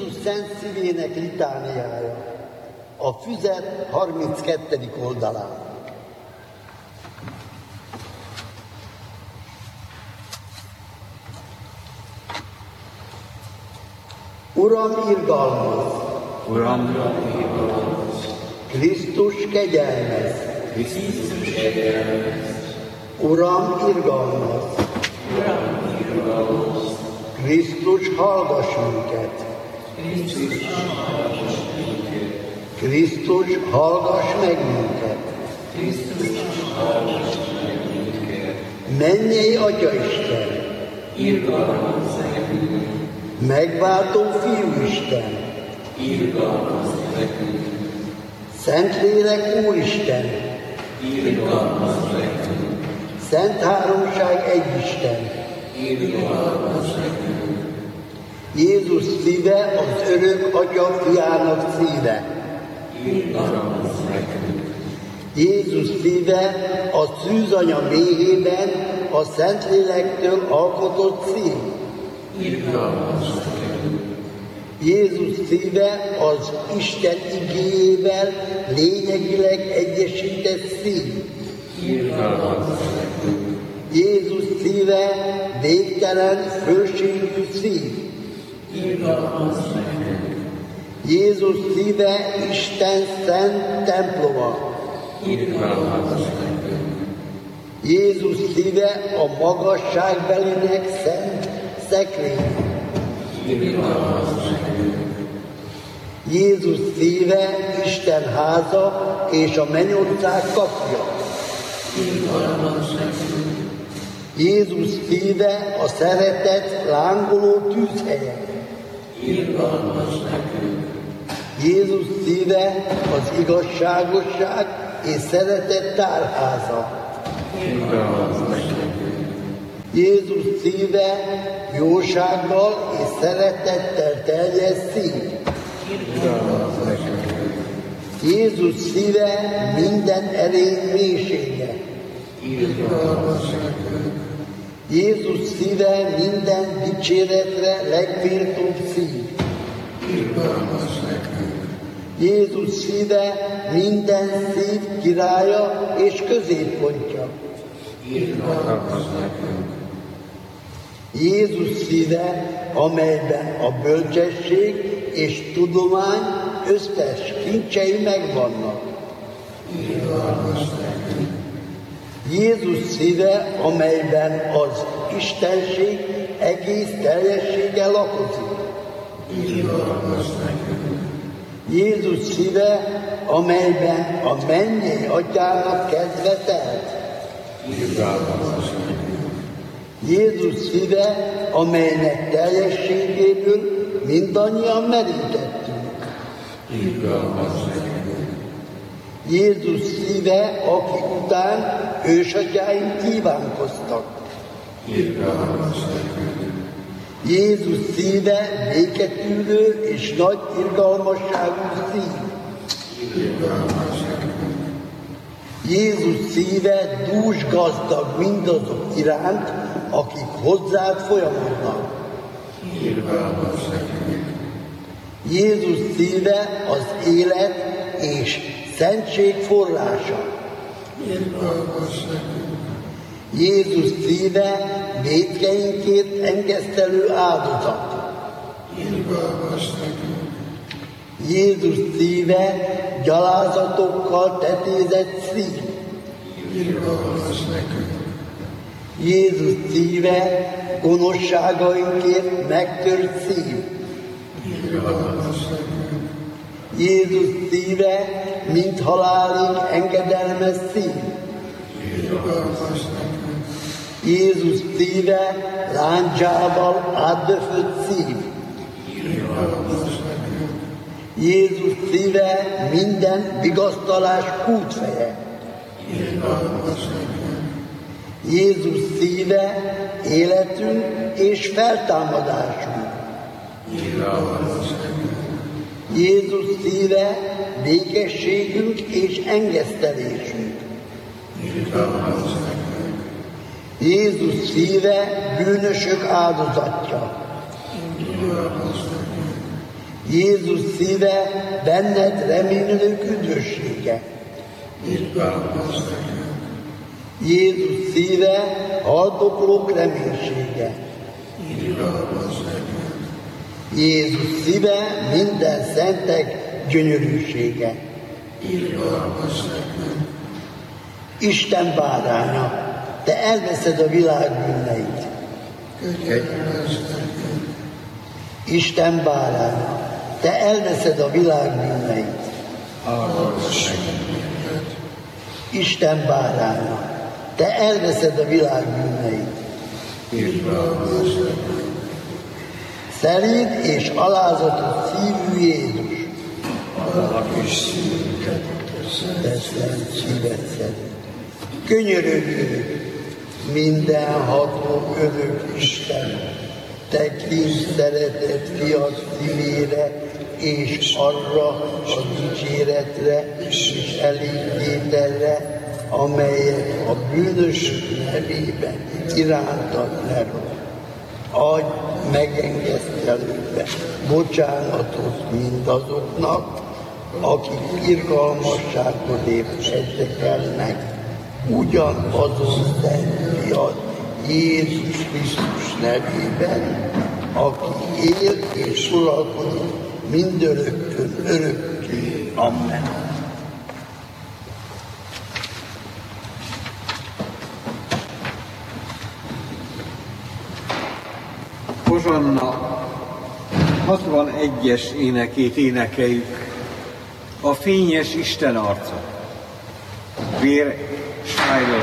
Jézus szent szívének litániája. A füzet 32. oldalán. Uram, irgalmaz! Uram, irgalmaz! Krisztus, kegyelmez! Krisztus, kegyelmez! Uram, irgalmaz! Uram, irgalmaz! Krisztus, hallgass minket! Krisztus, hallgass minket! Krisztus, hallgass meg minket! Krisztus, hallgass meg minket! Mennyei Atyaisten! Irgalmaz nekünk! Megváltó Fiúisten! Irgalmaz nekünk! Szentlélek Úristen! Irgalmaz nekünk! Szent Háromság egyisten! Irgalmaz nekünk! Jézus szíve az örök Atya fiának szíve. Irgalmaz nekünk! Jézus szíve a szűzanya méhében a Szentlélektől alkotott szív. Irgalmaz nekünk! Jézus szíve az Isten igéjével lényegileg egyesített szív. Irgalmaz nekünk! Jézus szíve végtelen fölségű szív. Irgalmaz nekünk! Jézus szíve Isten szent temploma. Irgalmaz nekünk! Jézus szíve a magasságbelinek szent szekrény. Irgalmaz nekünk! Jézus szíve Isten háza és a mennyország kapja. Irgalmaz nekünk! Jézus szíve a szeretet lángoló tűzhelye. Irgalmaz nekünk! Jézus szíve az igazságosság és szeretet tárháza. Irgalmaz nekünk! Jézus szíve jósággal és szeretettel teljes szív. Irgalmaz nekünk! Jézus szíve minden erény mélysége. Irgalmaz nekünk! Jézus szíve minden dicséretre legvirtóbb szív. Irgalmaz nekünk! Jézus szíve minden szív királya és középpontja. Irgalmaz nekünk! Jézus szíve, amelyben a bölcsesség és tudomány összes kincsei megvannak. Irgalmaz nekünk! Jézus szíve, amelyben az Istenség egész teljessége lakozik. Irgalmaz nekünk! Jézus szíve, amelyben a mennyei Atyának kedve telt. Irgalmaz nekünk! Jézus szíve, amelynek teljességéből mindannyian merítettünk. Irgalmaz nekünk! Jézus szíve, aki után ősatyáink kívánkoztak. Irgalmaz nekünk! Jézus szíve béketűrő és nagy irgalmasságú szív. Irgalmaz nekünk! Jézus szíve dús gazdag mindazok iránt, akik hozzád folyamodnak. Irgalmaz nekünk! Jézus szíve az élet és szentség forrása. Irgalmaz nekünk! Jézus szíve vétkeinkért engesztelő áldozat. Irgalmaz nekünk! Jézus szíve gyalázatokkal tetézett szív. Irgalmaz nekünk! Jézus szíve gonoszságainkért megtört szív. Irgalmaz nekünk! Jézus szíve mint halálig engedelmes szív. Irgalmaz nekünk! Jézus szíve lándzsával átdöfött szív. Irgalmaz nekünk! Jézus szíve minden vigasztalás kútfeje. Irgalmaz nekünk! Jézus szíve életünk és feltámadásunk. Irgalmaz nekünk! Jézus szíve békességünk és engesztelésünk. Irgalmaz nekünk! Jézus szíve bűnösök áldozatja. Irgalmaz nekünk! Jézus szíve benned reménylők üdvössége. Irgalmaz nekünk. Jézus szíve haldoklók reménysége. Irgalmaz nekünk. Jézus szíve minden szentek gyönyörűsége. Irgalmaz nekünk. Isten báránya, te elveszed a világ bűneit. Kegyelmez nekünk. Isten báránya, te elveszed a világ bűneit. Hallgass meg minket. Isten báránya, te elveszed a világ bűneit. Irgalmaz nekünk. Szerint és alázatos szívű Jézus, Alakíts szívünket, te szent szíved szerint. Könyörögjünk, mindenható örök Isten, te kín szeretett fiad szívére, és arra a dicséretre és elégtételre, amelyet a bűnös nevében irántad leront. Adj megengesztelőbe bocsánatot mindazoknak, akik irgalmasságodért érdekelnek, ugyanazon szent fiad Jézus Krisztus nevében, aki él és uralkodik mindörökkön örökké. Amen. Hozsanna 61-es énekét énekeljük, a fényes Isten arca. Vér Sájló